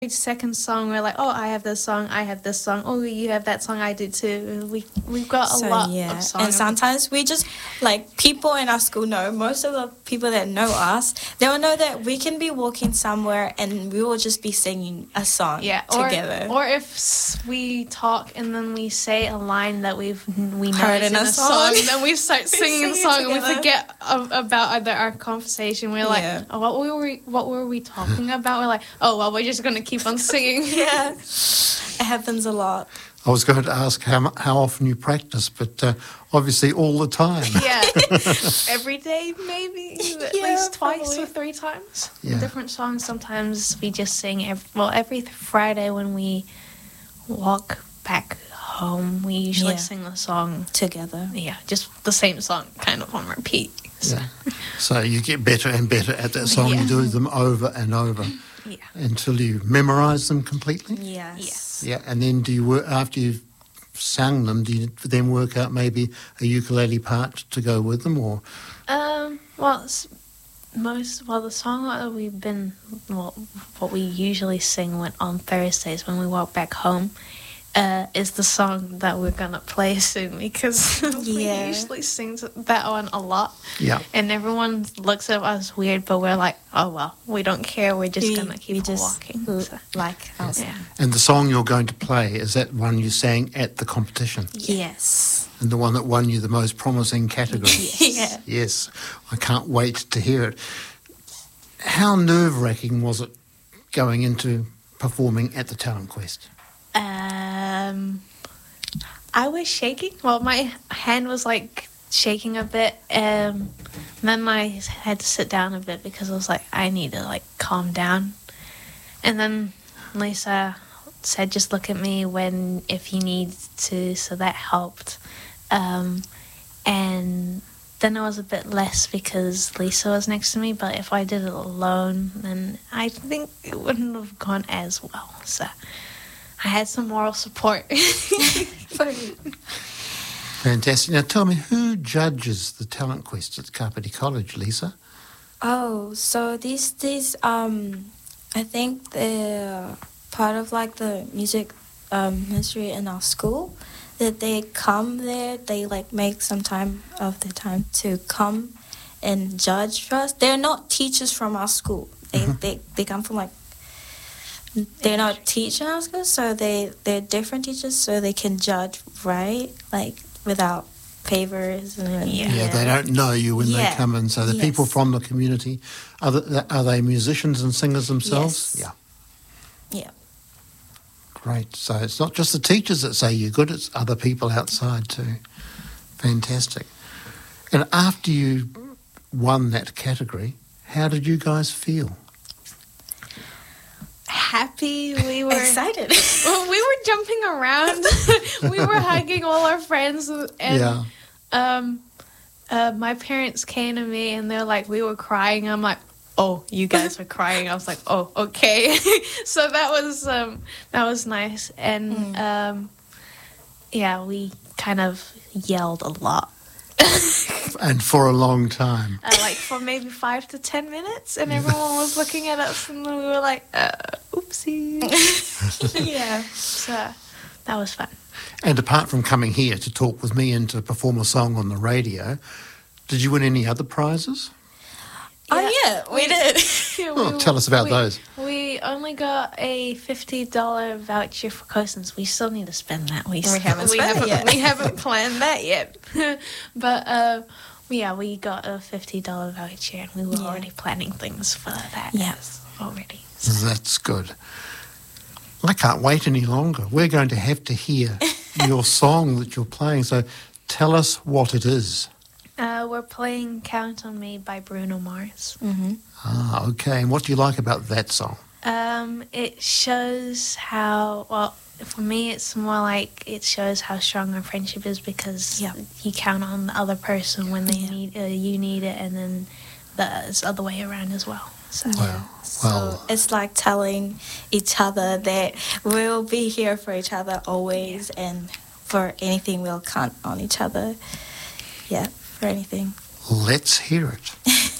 second song we're like, oh, I have this song, I have this song, oh, you have that song, I do too. We've got a lot of songs. And sometimes we just, like, people in our school know, most of the people that know us, they will know that we can be walking somewhere and we will just be singing a song together. Or if we talk and then we say a line that we know heard in in a song, then we start singing the song and we together. forget about our conversation. We're like, oh, what were we talking about? We're like, oh, well, we're just going to keep on singing. Yeah, it happens a lot. I was going to ask how often you practice, but obviously all the time. Yeah, every day maybe, at least twice or 3 times. Yeah. Different songs. Sometimes we just sing every Friday when we walk back home. We usually sing the song Together. Yeah, just the same song, kind of on repeat. So. Yeah. So you get better and better at that song. You do them over and over until you memorise them completely. Yes. Yeah, and then do you work after you've sung them? Do you then work out maybe a ukulele part to go with them, or? Well, the song that what we usually sing on Thursdays when we walk back home, is the song that we're gonna play soon because we usually sing that one a lot. Yeah. And everyone looks at us weird, but we're like, oh well, we don't care. We're just gonna keep walking. So. Like us. Yeah. And the song you're going to play, is that one you sang at the competition? Yes. And the one that won you the most promising category? Yeah. Yes. I can't wait to hear it. How nerve-wracking was it going into performing at the Talent Quest? I was shaking. Well, my hand was like shaking a bit. Then I had to sit down a bit because I was like, I need to like calm down. And then Lisa said, just look at me if you need to. So that helped. And then I was a bit less because Lisa was next to me. But if I did it alone, then I think it wouldn't have gone as well. So I had some moral support. Fantastic. Now tell me, who judges the Talent Quest at Kapiti College, Lisa? Oh, so these I think they're part of like the music ministry in our school. That they come there, they like make some time of their time to come and judge for us. They're not teachers from our school. They come from like, they're not teaching our school, so they're different teachers, so they can judge, right? Like without favors. Yeah, they don't know you when they come in. So the people from the community, are they musicians and singers themselves? Yes. Yeah. Great. So it's not just the teachers that say you're good, it's other people outside too. Fantastic. And after you won that category, how did you guys feel? Happy. We were excited. Well, we were jumping around. We were hugging all our friends, and my parents came to me and they're like, we were crying. I'm like, oh, you guys are crying. I was like, oh, okay. So that was nice, and we kind of yelled a lot. And for a long time. Like for maybe 5 to 10 minutes, and everyone was looking at us, and we were like, oopsie. Yeah. So that was fun. And apart from coming here to talk with me and to perform a song on the radio, did you win any other prizes? We did. Tell us about those. We only got a $50 voucher for Cousins. We still need to spend that. We haven't spent it yet. We haven't planned that yet. But we got a $50 voucher, and we were already planning things for that. Yes, already. So. That's good. I can't wait any longer. We're going to have to hear your song that you're playing. So tell us what it is. We're playing Count on Me by Bruno Mars. Mm-hmm. Ah, okay. And what do you like about that song? It shows how, well, for me, it's more like it shows how strong our friendship is because you count on the other person when they need you need it, and then the other way around as well. So. Well, so it's like telling each other that we'll be here for each other always, and for anything we'll count on each other. Yeah, for anything. Let's hear it.